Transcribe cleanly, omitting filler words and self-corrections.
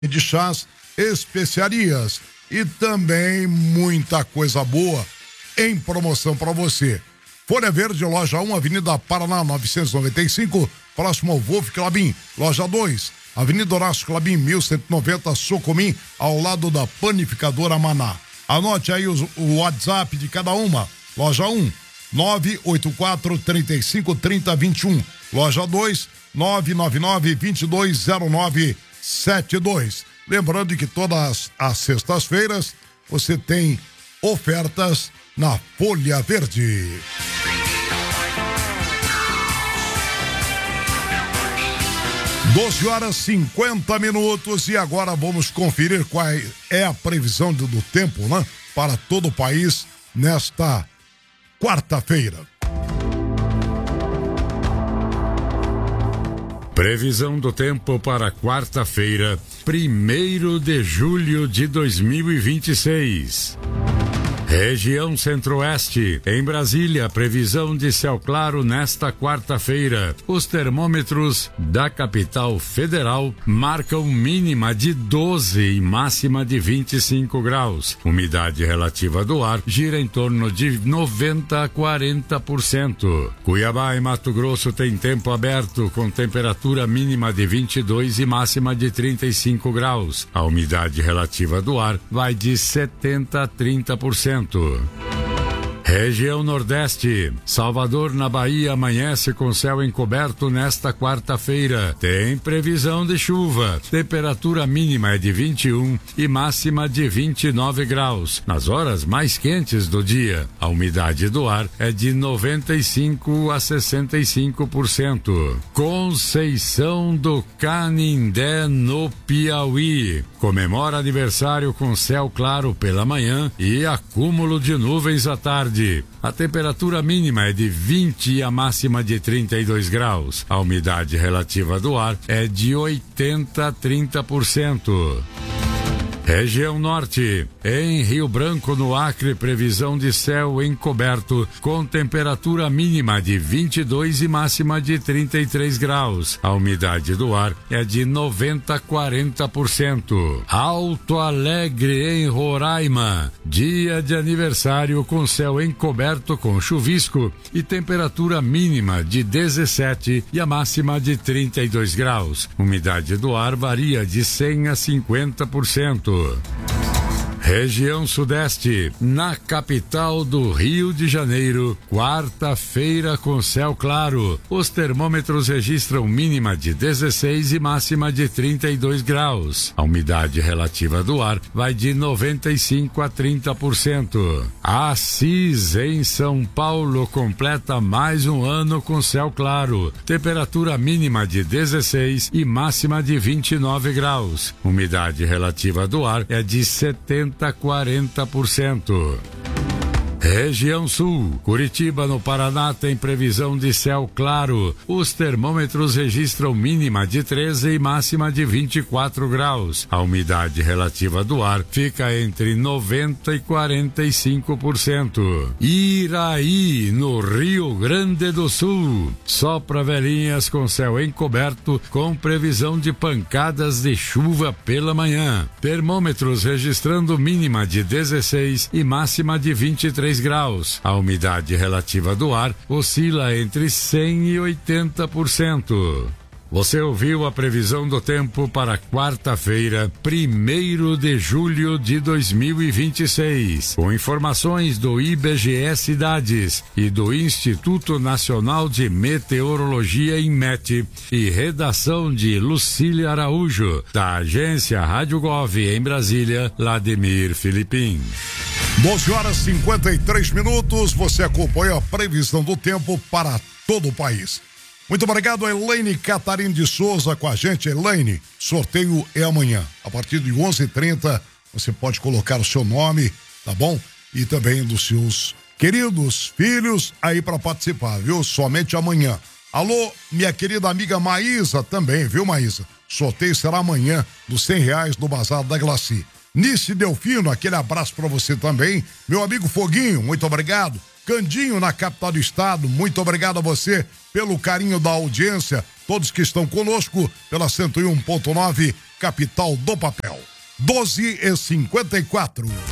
de chás, especiarias e também muita coisa boa em promoção para você. Folha Verde, loja 1, Avenida Paraná 995, próximo ao Wolf Clabin. Loja 2, Avenida Horácio Clabin 1190, Socomim, ao lado da Panificadora Maná. Anote aí o WhatsApp de cada uma. Loja 1, 984-3530-21. Loja 2, 999-220972. Lembrando que todas as sextas-feiras você tem ofertas na Folha Verde. 12h50 e agora vamos conferir qual é a previsão do tempo, né? Para todo o país nesta quarta-feira. Previsão do tempo para quarta-feira, 1º de julho de 2026. Região Centro-Oeste. Em Brasília, previsão de céu claro nesta quarta-feira. Os termômetros da capital federal marcam mínima de 12 e máxima de 25 graus. Umidade relativa do ar gira em torno de 90 a 40%. Cuiabá e Mato Grosso tem tempo aberto com temperatura mínima de 22 e máxima de 35 graus. A umidade relativa do ar vai de 70 a 30%. Região Nordeste. Salvador, na Bahia, amanhece com céu encoberto nesta quarta-feira. Tem previsão de chuva. Temperatura mínima é de 21 e máxima de 29 graus. Nas horas mais quentes do dia, a umidade do ar é de 95 a 65%. Conceição do Canindé, no Piauí. Comemora aniversário com céu claro pela manhã e acúmulo de nuvens à tarde. A temperatura mínima é de 20 e a máxima de 32 graus. A umidade relativa do ar é de 80 a 30%. Região Norte. Em Rio Branco, no Acre, previsão de céu encoberto com temperatura mínima de 22 e máxima de 33 graus. A umidade do ar é de 90 a 40%. Alto Alegre, em Roraima. Dia de aniversário com céu encoberto com chuvisco e temperatura mínima de 17 e a máxima de 32 graus. Umidade do ar varia de 100 a 50%. Região Sudeste. Na capital do Rio de Janeiro, quarta-feira com céu claro. Os termômetros registram mínima de 16 e máxima de 32 graus. A umidade relativa do ar vai de 95 a 30%. Assis, em São Paulo, completa mais um ano com céu claro. Temperatura mínima de 16 e máxima de 29 graus. Umidade relativa do ar é de 70 a 40%. Região Sul. Curitiba, no Paraná, tem previsão de céu claro. Os termômetros registram mínima de 13 e máxima de 24 graus. A umidade relativa do ar fica entre 90 e 45%. Iraí, no Rio Grande do Sul. Sopra velhinhas com céu encoberto, com previsão de pancadas de chuva pela manhã. Termômetros registrando mínima de 16 e máxima de 23 graus. A umidade relativa do ar oscila entre 100 e 80%. Você ouviu a previsão do tempo para quarta-feira, 1º de julho de 2026. Com informações do IBGE Cidades e do Instituto Nacional de Meteorologia, INMET, e redação de Lucília Araújo, da agência Rádio Gov em Brasília, Lademir Filipim. 12h53. Você acompanha a previsão do tempo para todo o país. Muito obrigado, Elaine Catarina de Souza, com a gente. Elaine, sorteio é amanhã. A partir de 11h30, você pode colocar o seu nome, tá bom? E também dos seus queridos filhos aí para participar, viu? Somente amanhã. Alô, minha querida amiga Maísa também, viu, Maísa? Sorteio será amanhã dos R$100 do Bazar da Glaci. Nice Delfino, aquele abraço para você também. Meu amigo Foguinho, muito obrigado. Candinho, na capital do estado. Muito obrigado a você pelo carinho da audiência. Todos que estão conosco pela 101.9, capital do papel. 12h54.